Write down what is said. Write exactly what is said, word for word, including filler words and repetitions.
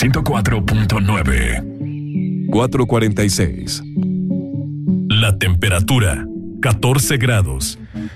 ciento cuatro punto nueve. cuatro cuarenta y seis. La temperatura, catorce grados.